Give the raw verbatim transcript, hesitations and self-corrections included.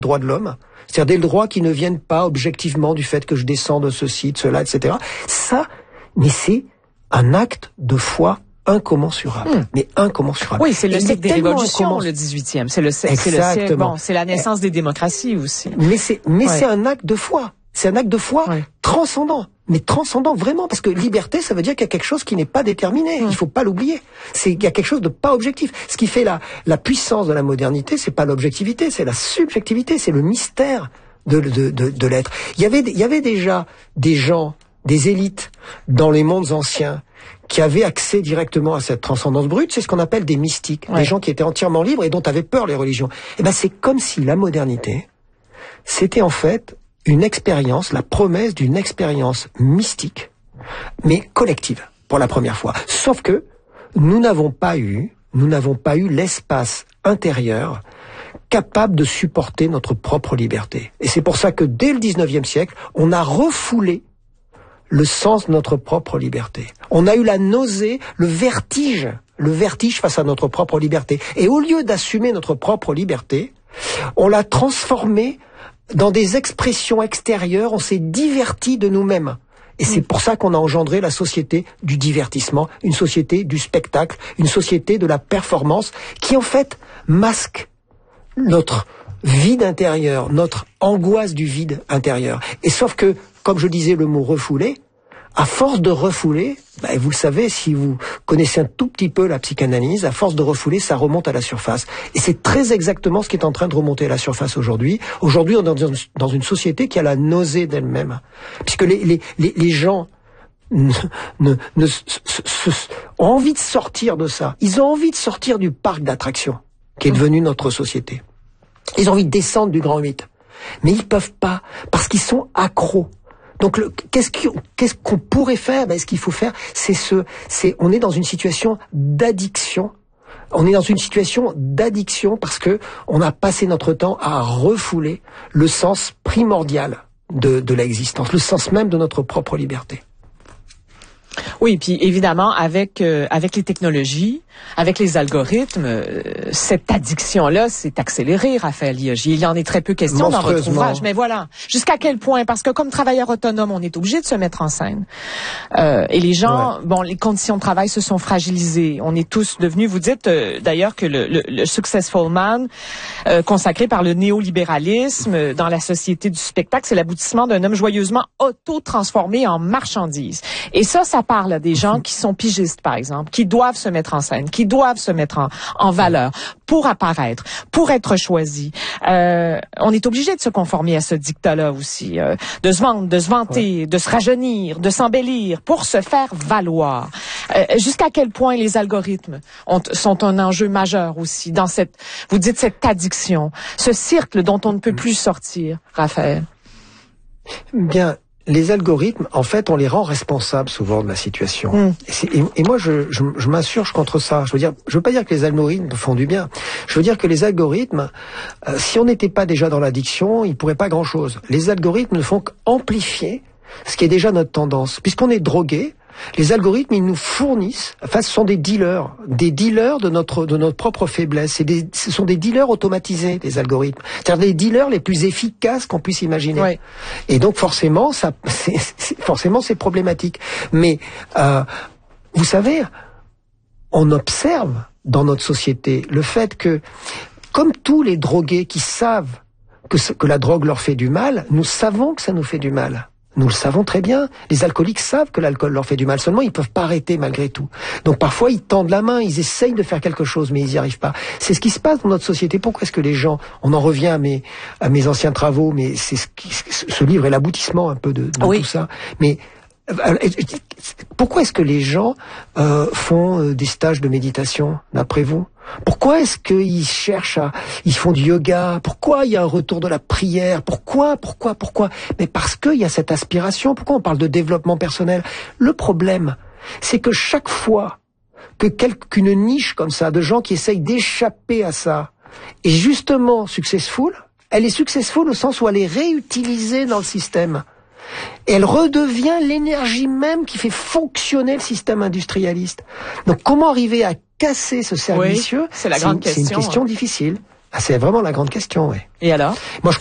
droits de l'homme, c'est-à-dire des droits qui ne viennent pas objectivement du fait que je descends de ceci, de cela, et cetera. Ça, mais c'est un acte de foi incommensurable, mmh. mais incommensurable. Oui, c'est le siècle des révolutions, incommensurable. Le dix-huitième. C'est le, c'est le siècle, bon, c'est la naissance des démocraties aussi. Mais c'est, mais ouais. c'est un acte de foi. C'est un acte de foi ouais. transcendant. Mais transcendant vraiment, parce que liberté, ça veut dire qu'il y a quelque chose qui n'est pas déterminé. Mmh. Il faut pas l'oublier. C'est, il y a quelque chose de pas objectif. Ce qui fait la, la puissance de la modernité, c'est pas l'objectivité, c'est la subjectivité, c'est le mystère de, de, de, de l'être. Il y avait, il y avait déjà des gens, des élites, dans les mondes anciens, qui avaient accès directement à cette transcendance brute. C'est ce qu'on appelle des mystiques. Ouais. Des gens qui étaient entièrement libres et dont avaient peur les religions. Eh ben, c'est comme si la modernité, c'était en fait une expérience, la promesse d'une expérience mystique, mais collective, pour la première fois. Sauf que nous n'avons pas eu, nous n'avons pas eu l'espace intérieur capable de supporter notre propre liberté. Et c'est pour ça que dès le dix-neuvième siècle, on a refoulé le sens de notre propre liberté. On a eu la nausée, le vertige, le vertige face à notre propre liberté. Et au lieu d'assumer notre propre liberté, on l'a transformée dans des expressions extérieures, on s'est diverti de nous-mêmes. Et c'est pour ça qu'on a engendré la société du divertissement, une société du spectacle, une société de la performance, qui en fait masque notre vide intérieur, notre angoisse du vide intérieur. Et sauf que, comme je disais le mot refoulé, à force de refouler, bah, vous le savez, si vous connaissez un tout petit peu la psychanalyse, à force de refouler, ça remonte à la surface. Et c'est très exactement ce qui est en train de remonter à la surface aujourd'hui. Aujourd'hui, on est dans une société qui a la nausée d'elle-même. Puisque les, les, les, les gens ne, ne, ne, se, se, se, ont envie de sortir de ça. Ils ont envie de sortir du parc d'attractions qui est devenu notre société. Ils ont envie de descendre du grand huit. Mais ils peuvent pas, parce qu'ils sont accros. Donc, le, qu'est-ce, qui, qu'est-ce qu'on pourrait faire? Ben, ce qu'il faut faire, c'est ce, c'est, on est dans une situation d'addiction. On est dans une situation d'addiction parce que on a passé notre temps à refouler le sens primordial de, de l'existence, le sens même de notre propre liberté. Oui, puis évidemment, avec euh, avec les technologies, avec les algorithmes, euh, cette addiction-là s'est accélérée, Raphaël Lioggi. Il y en est très peu question dans votre ouvrage. Mais voilà, jusqu'à quel point? Parce que comme travailleur autonome, on est obligé de se mettre en scène. Euh, et les gens, ouais. bon, les conditions de travail se sont fragilisées. On est tous devenus, vous dites euh, d'ailleurs que le, le, le Successful Man, euh, consacré par le néolibéralisme euh, dans la société du spectacle, c'est l'aboutissement d'un homme joyeusement auto-transformé en marchandise. Et ça, ça parle à des gens qui sont pigistes, par exemple, qui doivent se mettre en scène, qui doivent se mettre en, en valeur pour apparaître, pour être choisis. Euh, on est obligé de se conformer à ce dictat-là aussi, euh, de se vendre, de se vanter, ouais. de se rajeunir, de s'embellir pour se faire valoir. Euh, jusqu'à quel point les algorithmes ont, sont un enjeu majeur aussi dans cette, vous dites cette addiction, ce cercle dont on ne peut plus sortir, Raphaël? Bien. Les algorithmes, en fait, on les rend responsables souvent de la situation. Mmh. Et, et, et moi, je, je, je m'insurge contre ça. Je veux dire, je veux pas dire que les algorithmes font du bien. Je veux dire que les algorithmes, euh, si on n'était pas déjà dans l'addiction, ils pourraient pas grand-chose. Les algorithmes ne font qu'amplifier ce qui est déjà notre tendance. Puisqu'on est drogué, les algorithmes, ils nous fournissent, enfin, ce sont des dealers, des dealers de notre de notre propre faiblesse. C'est des, ce sont des dealers automatisés, les algorithmes. C'est-à-dire des dealers les plus efficaces qu'on puisse imaginer. Ouais. Et donc forcément, ça, c'est, c'est, forcément, c'est problématique. Mais euh, vous savez, on observe dans notre société le fait que, comme tous les drogués qui savent que, que la drogue leur fait du mal, nous savons que ça nous fait du mal. Nous le savons très bien. Les alcooliques savent que l'alcool leur fait du mal. Seulement, ils peuvent pas arrêter malgré tout. Donc, parfois, ils tendent la main, ils essayent de faire quelque chose, mais ils y arrivent pas. C'est ce qui se passe dans notre société. Pourquoi est-ce que les gens, on en revient à mes, à mes anciens travaux, mais c'est ce qui, ce livre est l'aboutissement un peu de, de oui. tout ça. Mais, pourquoi est-ce que les gens, euh, font des stages de méditation, d'après vous? Pourquoi est-ce qu'ils cherchent à, ils font du yoga? Pourquoi il y a un retour de la prière? Pourquoi, pourquoi, pourquoi? Mais parce qu'il y a cette aspiration. Pourquoi on parle de développement personnel? Le problème, c'est que chaque fois que qu'une niche comme ça, de gens qui essayent d'échapper à ça, est justement successful, elle est successful au sens où elle est réutilisée dans le système. Et elle redevient l'énergie même qui fait fonctionner le système industrialiste. Donc comment arriver à casser ce cercle vicieux? Oui, c'est la grande c'est, question. C'est une question hein. difficile. Ah, c'est vraiment la grande question, oui. Et alors? Moi, je